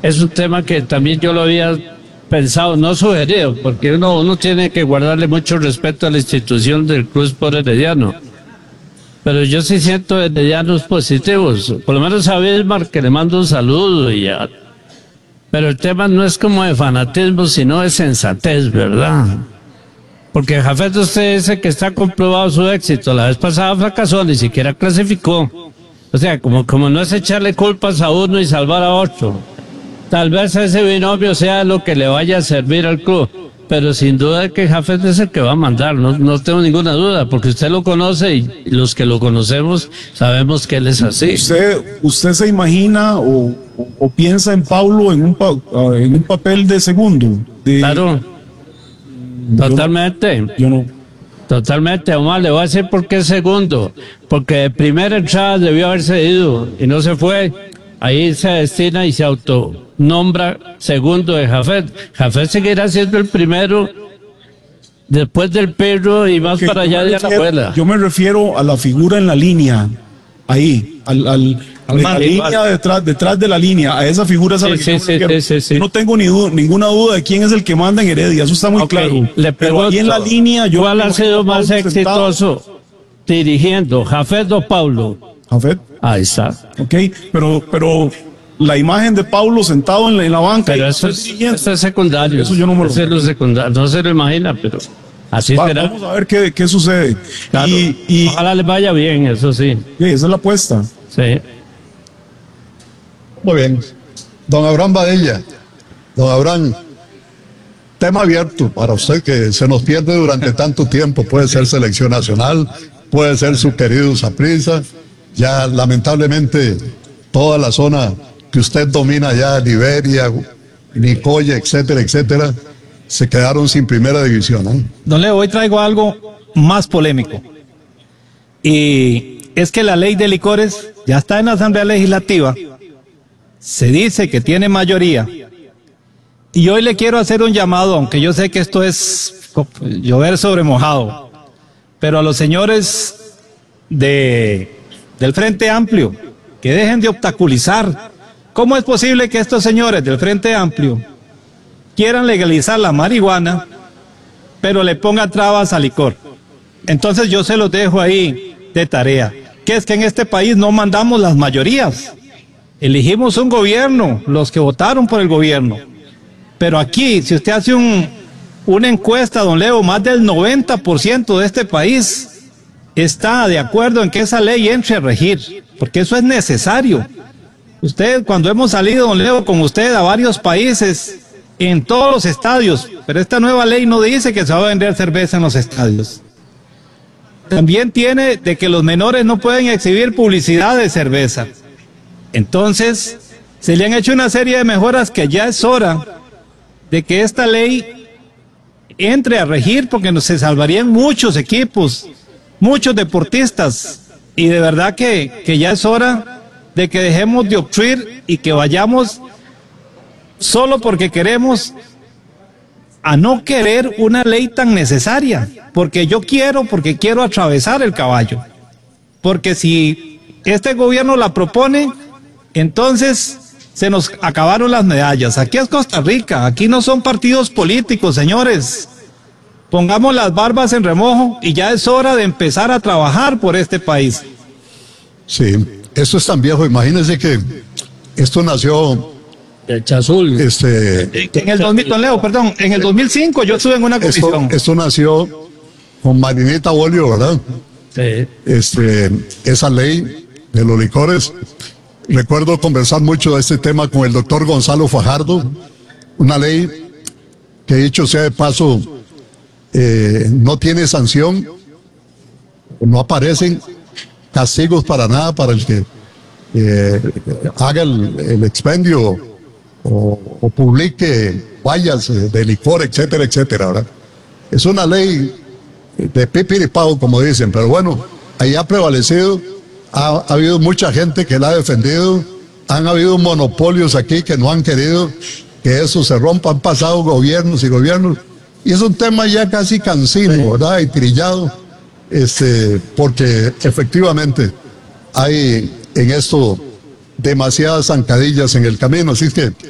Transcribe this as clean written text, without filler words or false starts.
es un tema que también yo lo había pensado, no sugerido, porque uno tiene que guardarle mucho respeto a la institución del Club Sport Herediano. Pero yo sí siento heredianos positivos, por lo menos a Bismarck, que le mando un saludo y ya. Pero el tema no es como de fanatismo, sino de sensatez, ¿verdad? Porque Jafet, usted dice que está comprobado su éxito. La vez pasada fracasó, ni siquiera clasificó. O sea, como no es echarle culpas a uno y salvar a otro. Tal vez ese binomio sea lo que le vaya a servir al club. Pero sin duda que Jafet es el que va a mandar, no tengo ninguna duda, porque usted lo conoce y los que lo conocemos sabemos que él es así. ¿Usted se imagina o piensa en Paulo en un papel de segundo? Claro, totalmente. Yo no. Totalmente, Omar, le voy a decir por qué segundo. Porque de primera entrada debió haberse ido y no se fue. Ahí se destina y se autonombra segundo de Jafet. Jafet seguirá siendo el primero después del perro y más para allá de la abuela. Yo me refiero a la figura en la línea, ahí, a la línea detrás de la línea, a esa figura. Sí. No tengo ninguna duda de quién es el que manda en Heredia, eso está muy claro. Le pregunto, pero ahí en la línea, ¿cuál ha sido más exitoso dirigiendo, Jafet o Paulo? Jafet. Ahí está. Ok, pero la imagen de Paulo sentado en la banca. Pero eso es secundario. Eso yo no me lo sé. No se lo imagina, pero así será. Vamos a ver qué sucede. Claro. Y ojalá les vaya bien, eso sí. Sí, esa es la apuesta. Sí. Muy bien. Don Abraham Badilla. Don Abraham, tema abierto para usted que se nos pierde durante tanto tiempo. Puede ser selección nacional, puede ser su querido Saprissa. Ya lamentablemente toda la zona que usted domina ya, Liberia, Nicoya, etcétera, etcétera, se quedaron sin primera división, ¿eh? Don Leo, hoy traigo algo más polémico. Y es que la ley de licores ya está en la Asamblea Legislativa. Se dice que tiene mayoría. Y hoy le quiero hacer un llamado, aunque yo sé que esto es llover sobre mojado, pero a los señores del Frente Amplio, que dejen de obstaculizar. ¿Cómo es posible que estos señores del Frente Amplio quieran legalizar la marihuana, pero le pongan trabas al licor? Entonces yo se los dejo ahí de tarea, que es que en este país no mandamos las mayorías. Elegimos un gobierno, los que votaron por el gobierno. Pero aquí, si usted hace una encuesta, don Leo, más del 90% de este país está de acuerdo en que esa ley entre a regir, porque eso es necesario. Usted, cuando hemos salido, don Leo, con usted a varios países, en todos los estadios, pero esta nueva ley no dice que se va a vender cerveza en los estadios. También tiene de que los menores no pueden exhibir publicidad de cerveza. Entonces, se le han hecho una serie de mejoras que ya es hora de que esta ley entre a regir, porque se salvarían muchos equipos, muchos deportistas, y de verdad que ya es hora de que dejemos de obstruir y que vayamos solo porque queremos a no querer una ley tan necesaria, porque quiero atravesar el caballo, porque si este gobierno la propone, entonces se nos acabaron las medallas. Aquí es Costa Rica, aquí no son partidos políticos, señores. Pongamos las barbas en remojo y ya es hora de empezar a trabajar por este país. Sí, esto es tan viejo. Imagínense que esto nació... El Chazul. En el 2000, don Leo, perdón, en el 2005 yo estuve en una comisión. Esto nació con Marinita Bolio, ¿verdad? Sí. Esa ley de los licores. Recuerdo conversar mucho de este tema con el doctor Gonzalo Fajardo. Una ley que, dicho sea de paso, no tiene sanción, no aparecen castigos para nada para el que haga el expendio o publique vallas de licor, etcétera, etcétera, ¿verdad? Es una ley de pipiripao, como dicen, pero bueno, ahí ha prevalecido, ha habido mucha gente que la ha defendido, han habido monopolios aquí que no han querido que eso se rompa, han pasado gobiernos y gobiernos, y es un tema ya casi cansino, ¿verdad? Y trillado, porque efectivamente hay en esto demasiadas zancadillas en el camino, así que